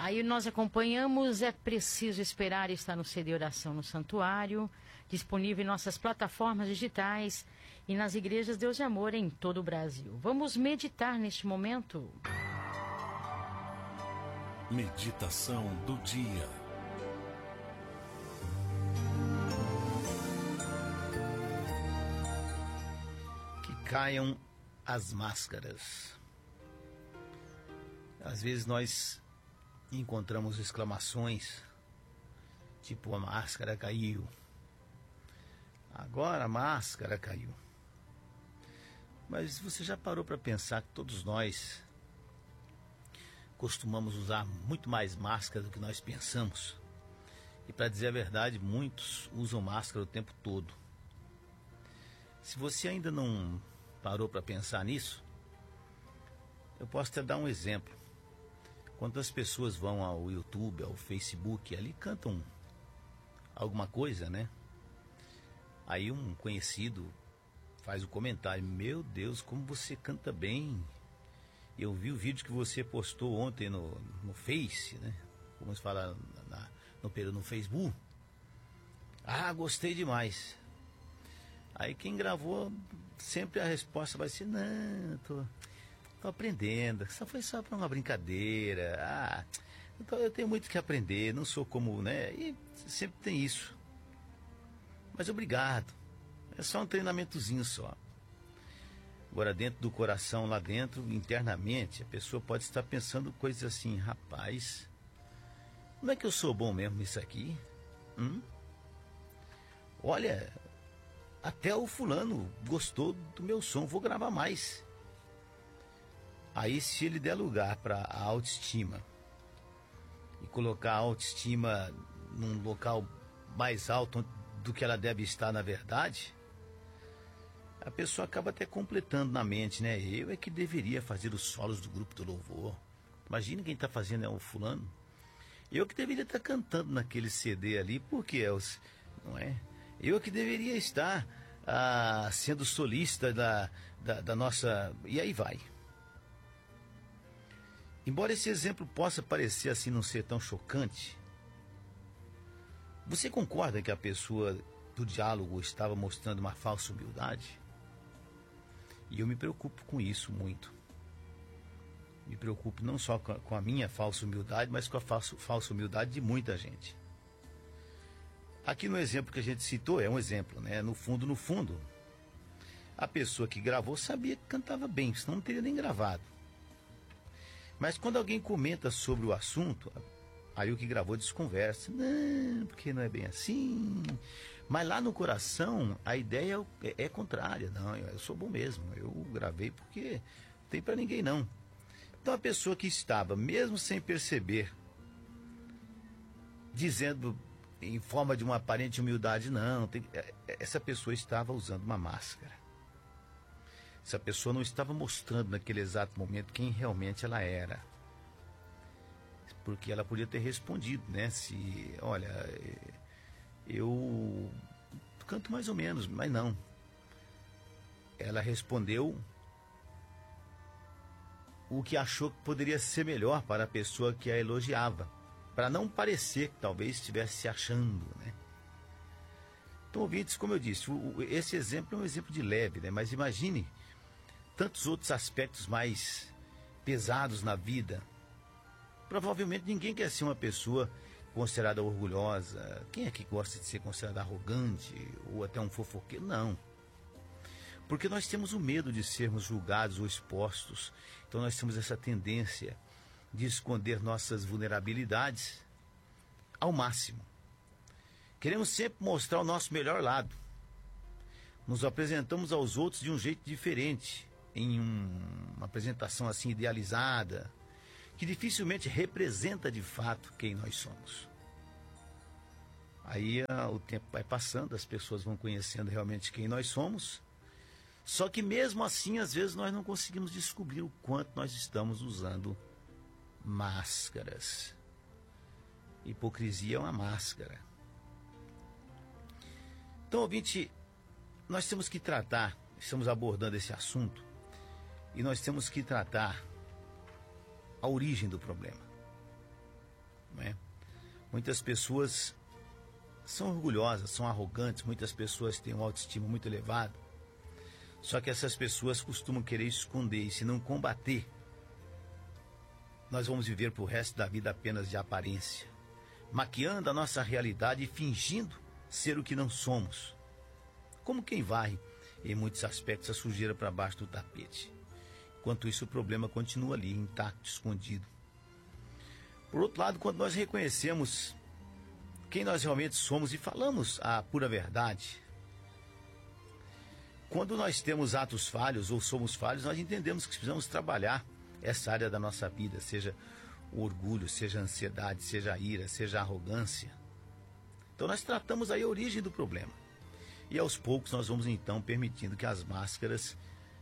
Aí nós acompanhamos, é preciso esperar, está no CD Oração no Santuário, disponível em nossas plataformas digitais e nas igrejas Deus e Amor em todo o Brasil. Vamos meditar neste momento. Meditação do dia. Que caiam as máscaras. Às vezes nós encontramos exclamações tipo: a máscara caiu. Agora a máscara caiu. Mas você já parou para pensar que todos nós costumamos usar muito mais máscara do que nós pensamos? E para dizer a verdade, muitos usam máscara o tempo todo. Se você ainda não parou para pensar nisso, eu posso te dar um exemplo. Quantas pessoas vão ao YouTube, ao Facebook, ali cantam alguma coisa, né? Aí um conhecido faz o comentário: meu Deus, como você canta bem. Eu vi o vídeo que você postou ontem no Face, né? Como se fala no Facebook. Ah, gostei demais. Aí quem gravou, sempre a resposta vai ser: não, tô aprendendo, foi só para uma brincadeira. Eu tenho muito que aprender, não sou como, né? E sempre tem isso. Mas obrigado, é só um treinamentozinho só. Agora, dentro do coração, lá dentro, internamente, a pessoa pode estar pensando coisas assim: rapaz, como é que eu sou bom mesmo nisso aqui? Olha, até o fulano gostou do meu som, vou gravar mais. Aí, se ele der lugar para a autoestima e colocar a autoestima num local mais alto do que ela deve estar na verdade, a pessoa acaba até completando na mente, né? Eu é que deveria fazer os solos do grupo do louvor. Imagina quem está fazendo é o fulano. Eu que deveria estar cantando naquele CD ali, porque não é? Eu que deveria estar sendo solista da nossa... E aí vai. Embora esse exemplo possa parecer assim não ser tão chocante, você concorda que a pessoa do diálogo estava mostrando uma falsa humildade? E eu me preocupo com isso muito. Me preocupo não só com a minha falsa humildade, mas com a falsa humildade de muita gente. Aqui no exemplo que a gente citou, é um exemplo, né? No fundo, a pessoa que gravou sabia que cantava bem, senão não teria nem gravado. Mas quando alguém comenta sobre o assunto, aí o que gravou desconversa. Não, porque não é bem assim. Mas lá no coração, a ideia é contrária. Não, eu sou bom mesmo. Eu gravei porque não tem para ninguém não. Então a pessoa que estava, mesmo sem perceber, dizendo em forma de uma aparente humildade, não, essa pessoa estava usando uma máscara. Essa pessoa não estava mostrando naquele exato momento quem realmente ela era. Porque ela podia ter respondido, né? Olha, eu canto mais ou menos, mas não. Ela respondeu o que achou que poderia ser melhor para a pessoa que a elogiava, para não parecer que talvez estivesse se achando, né? Então, ouvintes, como eu disse, esse exemplo é um exemplo de leve, né? Mas imagine tantos outros aspectos mais pesados na vida. Provavelmente ninguém quer ser uma pessoa considerada orgulhosa. Quem é que gosta de ser considerado arrogante ou até um fofoqueiro? Não. Porque nós temos o medo de sermos julgados ou expostos. Então nós temos essa tendência de esconder nossas vulnerabilidades ao máximo. Queremos sempre mostrar o nosso melhor lado. Nos apresentamos aos outros de um jeito diferente, em uma apresentação assim idealizada, que dificilmente representa de fato quem nós somos. Aí o tempo vai passando, as pessoas vão conhecendo realmente quem nós somos, só que mesmo assim, às vezes, nós não conseguimos descobrir o quanto nós estamos usando máscaras. Hipocrisia é uma máscara. Então, ouvinte, nós temos que tratar, estamos abordando esse assunto, e nós temos que tratar a origem do problema. não é? Muitas pessoas são orgulhosas, são arrogantes, muitas pessoas têm uma autoestima muito elevada. Só que essas pessoas costumam querer esconder, e se não combater, nós vamos viver pro resto da vida apenas de aparência, maquiando a nossa realidade e fingindo ser o que não somos. Como quem varre, em muitos aspectos, a sujeira para baixo do tapete. Enquanto isso, o problema continua ali, intacto, escondido. Por outro lado, quando nós reconhecemos quem nós realmente somos e falamos a pura verdade, quando nós temos atos falhos ou somos falhos, nós entendemos que precisamos trabalhar essa área da nossa vida, seja o orgulho, seja a ansiedade, seja a ira, seja a arrogância. Então nós tratamos aí a origem do problema. E aos poucos nós vamos então permitindo que as máscaras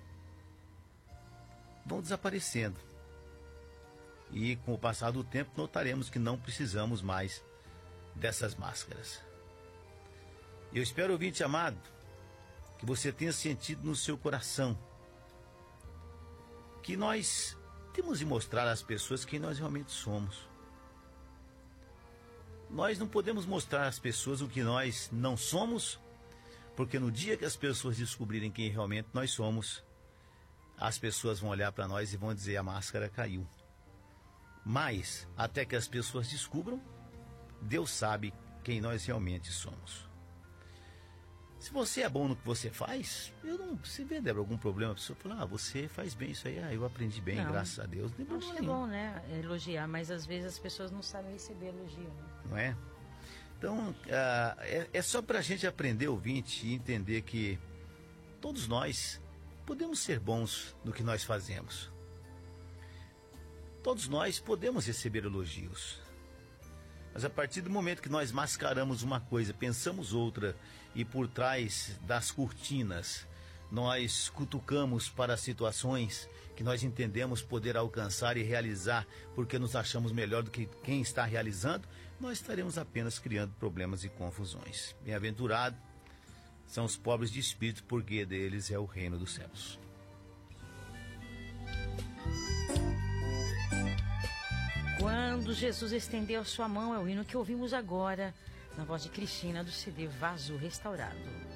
vão desaparecendo. E com o passar do tempo notaremos que não precisamos mais dessas máscaras. Eu espero, ouvinte amado, que você tenha sentido no seu coração que nós temos de mostrar às pessoas quem nós realmente somos. Nós não podemos mostrar às pessoas o que nós não somos, porque no dia que as pessoas descobrirem quem realmente nós somos, as pessoas vão olhar para nós e vão dizer: a máscara caiu. Mas, até que as pessoas descubram, Deus sabe quem nós realmente somos. Se você é bom no que você faz, se vê, Débora, algum problema, a pessoa fala: você faz bem isso aí, eu aprendi bem, não, graças a Deus. Não acho que é bom, né, elogiar, mas às vezes as pessoas não sabem receber elogio, né? Não é? Então, é só para a gente aprender, ouvinte, e entender que todos nós podemos ser bons no que nós fazemos. Todos nós podemos receber elogios. Mas a partir do momento que nós mascaramos uma coisa, pensamos outra, e por trás das cortinas nós cutucamos para situações que nós entendemos poder alcançar e realizar porque nos achamos melhor do que quem está realizando, nós estaremos apenas criando problemas e confusões. Bem-aventurados são os pobres de espírito, porque deles é o reino dos céus. Quando Jesus estendeu a sua mão, é o hino que ouvimos agora, na voz de Cristina, do CD Vaso Restaurado.